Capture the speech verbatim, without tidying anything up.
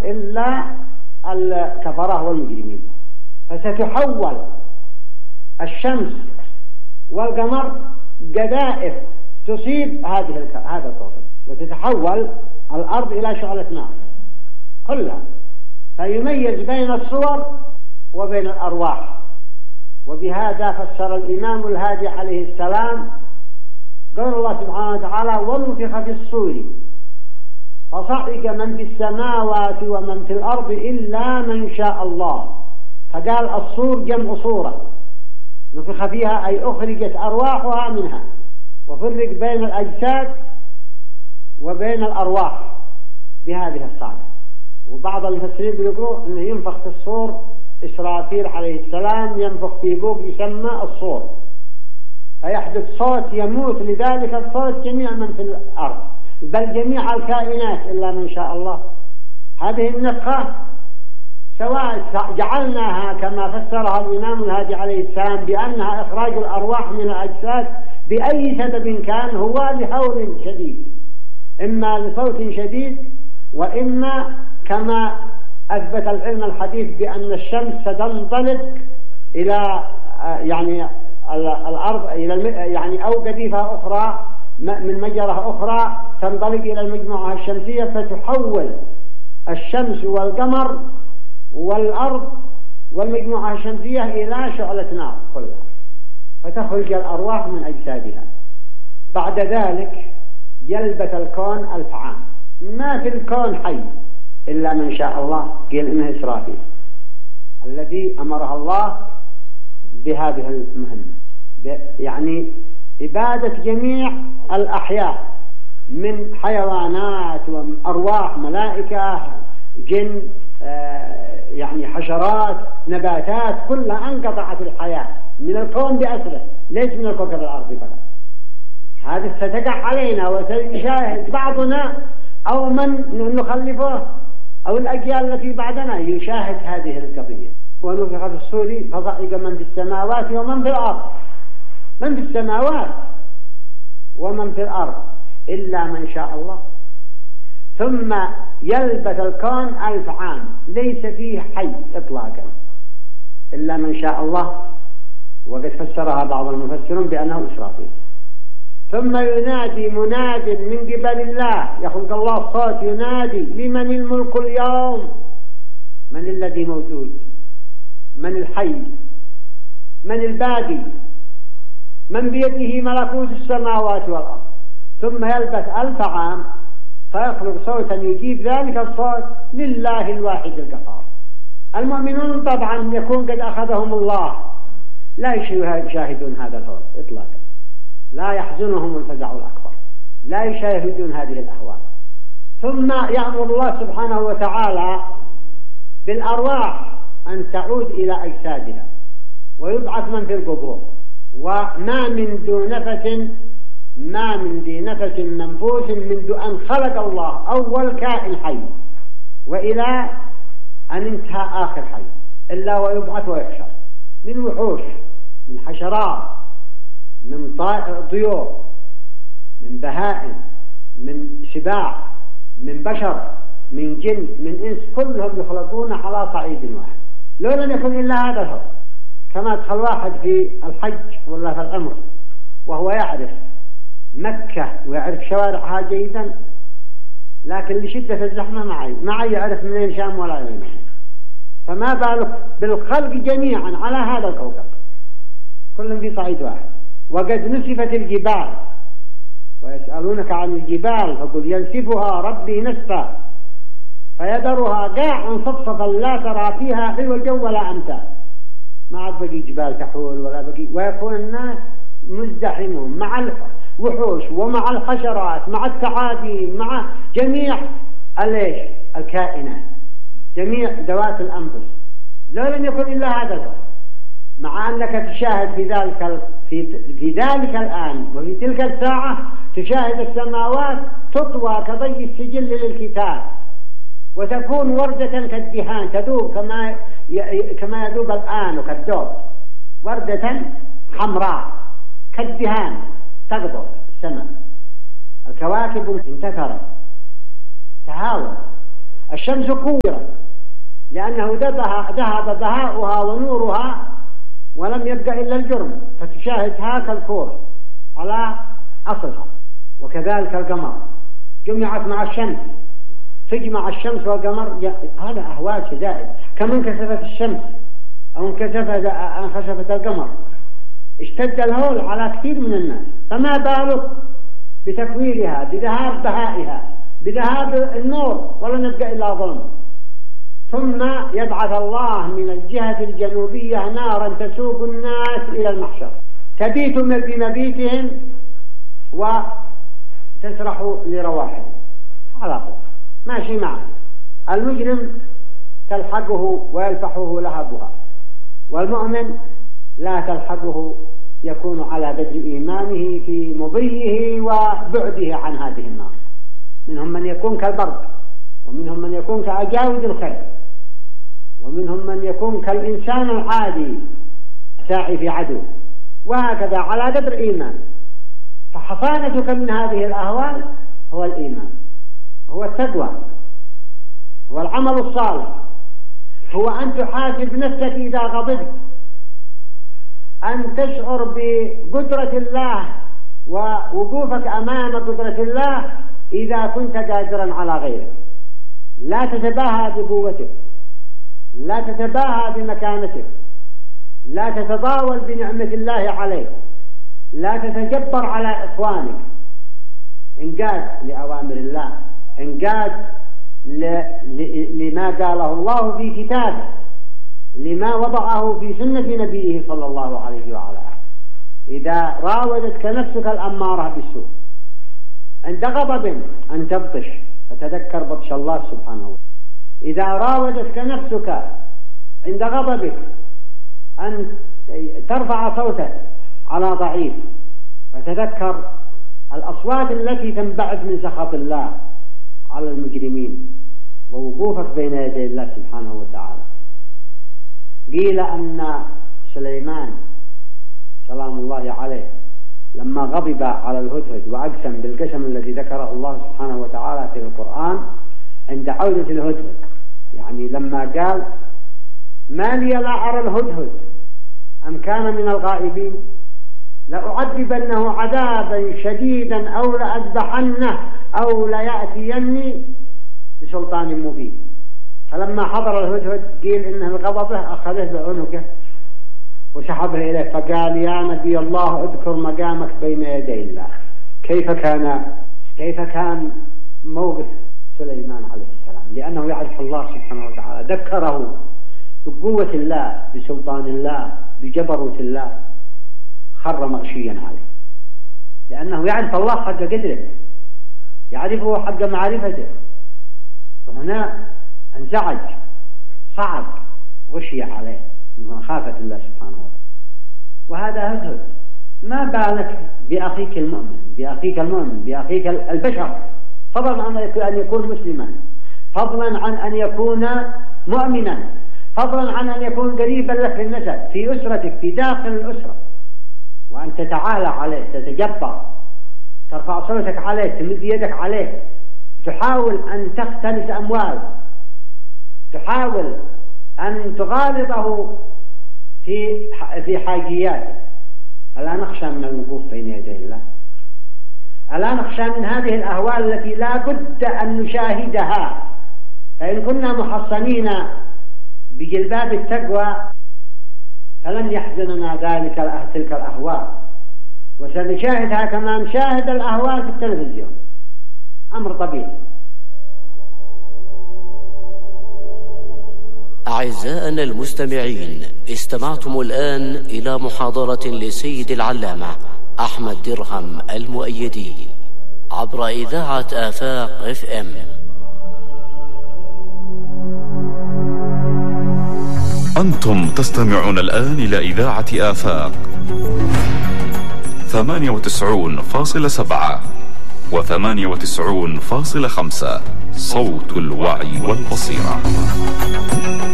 إلا الكفرة والمجرمين. فستحول الشمس والقمر قذائف تصيب هذه هذا الكوكب، وتتحول الأرض إلى شعلة نار كلها. فيميز بين الصور وبين الأرواح. وبهذا فسر الإمام الهادي عليه السلام قول الله سبحانه وتعالى: ونفخ في الصور فصعق من في السماوات ومن في الأرض إلا من شاء الله. فقال الصور جمع صورة نفخ فيها أي أخرجت أرواحها منها، وفرق بين الأجساد وبين الأرواح بهذه الصعقة. وبعض المفسرين بيقولوا أنه ينفخ في الصور إسرافيل عليه السلام، ينفخ في بوق يسمى الصور، فيحدث صوت يموت لذلك الصوت جميع من في الأرض، بل جميع الكائنات إلا من شاء الله. هذه النفخة سواء جعلناها كما فسرها الإمام الهادي عليه السلام بأنها إخراج الأرواح من الأجساد بأي سبب كان، هو لهول شديد، إما لصوت شديد، وإما كما أثبت العلم الحديث بأن الشمس ستنطلق إلى يعني الأرض إلى يعني أو قذيفة أخرى من مجرة أخرى تنطلق إلى المجموعة الشمسية، فتحول الشمس والقمر والأرض والمجموعة الشمسية إلى شعلة نار كلها، فتخرج الأرواح من أجسادها. بعد ذلك يلبث الكون ألف عام، ما في الكون حي إلا من شاء الله. قيل إنه إسرافيل الذي أمرها الله بهذه المهمة، يعني إبادة جميع الأحياء من حيوانات وأرواح، ملائكة، جن، يعني حشرات، نباتات، كلها انقطعت الحياة من الكون بأسره، ليس من الكوكب الأرضي فقط. هذه ستقع علينا وسيشاهد بعضنا أو من نخلفه أو الأجيال التي بعدنا يشاهد هذه القضية. ونفخ في الصور فصعق من في السماوات ومن في الأرض، من في السماوات ومن في الأرض إلا من شاء الله. ثم يلبث الكون ألف عام ليس فيه حي إطلاقا إلا من شاء الله، وقد فسرها بعض المفسرون بأنه إسرافيل. ثم ينادي مناد من قبل الله، يخلق الله صوت ينادي: لمن الملك اليوم؟ من الذي موجود؟ من الحي؟ من البادي؟ من بيده ملكوت السماوات والأرض؟ ثم يلبث ألف عام فيخلق صوتا يجيب ذلك الصوت: لله الواحد القهار. المؤمنون طبعا يكون قد أخذهم الله، لا يشاهدون هذا الهول إطلاقا، لا يحزنهم الفزع الأكبر، لا يشاهدون هذه الأهوال. ثم يأمر الله سبحانه وتعالى بالأرواح أن تعود إلى أجسادها، ويبعث من في القبور. وما من ذو نفس ما من ذي نفس منفوس منذ أن خلق الله أول كائن حي وإلى أن انتهى آخر حي إلا ويبعث ويحشر، من وحوش، من حشرات، من طيور، من بهائم، من سباع، من بشر، من جن، من إنس، كلهم يخلقون على صعيد واحد. لو لم يكن إلا هذا الهو، كما دخل واحد في الحج ولا في العمر وهو يعرف مكة ويعرف شوارعها جيدا، لكن لشدة الزحمة معي معي يعرف منين شام ولا يمين، فما بالك بالخلق جميعا على هذا الكوكب كلهم في صعيد واحد. وقد نسفت الجبال ويسألونك عن الجبال فقل ينسفها ربي نسفا فيذرها قاعا صفصفا لا ترى فيها عوجا ولا أمتا. ما عاد بقي جبال تحول ولا بقي، ويكون الناس مزدحمون مع الوحوش ومع الحشرات مع الثعابين مع جميع الايش الكائنات، جميع ذوات الأنفس. لو لم يكن إلا هذا الوقت، مع أنك تشاهد في ذلك في في ذلك الآن وفي تلك الساعة تشاهد السماوات تطوى كضي السجل للكتاب، وتكون وردة كالدهان تذوب كما كما يذوب الآن وكالذوب، وردة حمراء كالدهان تغضب السماء. الكواكب انتثرت تهاوت، الشمس كورت لأنه ذهب بهاؤها ونورها ولم يبقى إلا الجرم، فتشاهدها كالكورة على أصلها. وكذلك القمر جمعت مع الشمس، تجمع الشمس والقمر، هذا أهوال شدائد. كما انكسفت الشمس أو انكسفت انخسفت القمر اشتد الهول على كثير من الناس، فما بالك بتكويرها، بذهاب بهائها، بذهاب النور، ولا نبقى إلا ظلم. ثم يبعث الله من الجهة الجنوبية نارا تسوق الناس إلى المحشر، تبيت بمبيتهم وتسرح لرواحهم على طول ماشي معه. المجرم تلحقه ويلفحه لهبها، والمؤمن لا تلحقه، يكون على بدء إيمانه في مضيه وبعده عن هذه النار. منهم من يكون كالبرق، ومنهم من يكون كأجاود الخير، ومنهم من يكون كالإنسان العادي ساعي في عدو، وهكذا على قدر إيمان. فحصانتك من هذه الأهوال هو الإيمان، هو التقوى، هو العمل الصالح، هو أن تحاسب نفسك إذا غضبت، أن تشعر بقدرة الله ووقوفك أمام قدرة الله إذا كنت قادرا على غيرك. لا تتباهى بقوتك، لا تتباهى بمكانتك، لا تتضاول بنعمة الله عليك، لا تتجبر على إخوانك. انقاد لأوامر الله، انقاد لما قاله الله في كتابه، لما وضعه في سنة نبيه صلى الله عليه وعلى آله. إذا راودتك نفسك الأمارة بالسوء عند غضب أن تبطش، فتذكر بطش الله سبحانه وتعالى. إذا راودتك نفسك عند غضبك أن ترفع صوتك على ضعيف، فتذكر الأصوات التي تنبعث من سخط الله على المجرمين ووقوفك بين يدي الله سبحانه وتعالى. قيل أن سليمان سلام الله عليه لما غضب على الهدهد وأقسم بالقسم الذي ذكره الله سبحانه وتعالى في القرآن عند عودة الهدهد، يعني لما قال ما لي لا أرى الهدهد أم كان من الغائبين لأعذبنه عذابا شديدا أو لأذبحنه أو ليأتيني بسلطان مبين. فلما حضر الهدهد قيل إنه الغضبه أخذه بعنقه وسحبه إليه، فقال يا نبي الله اذكر مقامك بين يدي الله. كيف كان كيف كان موقف سليمان عليه السلام؟ لأنه يعرف الله سبحانه وتعالى، ذكره بقوة الله، بسلطان الله، بجبروت الله، خر مغشيا عليه، لأنه يعرف الله حق قدره، يعرفه حق معرفته. وهنا انزعج، صعد، غشي عليه من مخافة الله سبحانه وتعالى. وهذا هدهد. ما بالك بأخيك المؤمن، بأخيك المؤمن، بأخيك البشر، فضلا عن أن يكون مسلما، فضلا عن أن يكون مؤمنا، فضلا عن أن يكون قريبا لك في النسب، في أسرتك، في داخل الأسرة، وأن تتعالى عليه، تتجبر، ترفع صوتك عليه، تمد يدك عليه، تحاول أن تختلس أموال، تحاول أن تغالطه في في حاجياته. ألا نخشى من الوقوف بين يدي الله؟ ألا نخشى من هذه الأهوال التي لا بد أن نشاهدها؟ فإن كنا محصنين بجلباب التقوى فلن يحزننا ذلك تلك الأهوال، وسنشاهدها كما نشاهد الأهوال في التلفزيون، أمر طبيعي. أعزائنا المستمعين، استمعتم الآن إلى محاضرة لسيد العلامة أحمد درهم المؤيدي عبر إذاعة آفاق اف ام. أنتم تستمعون الآن إلى إذاعة آفاق ثمانية وتسعون فاصلة سبعة وثمانية وتسعون فاصلة خمسة، صوت الوعي والبصيرة.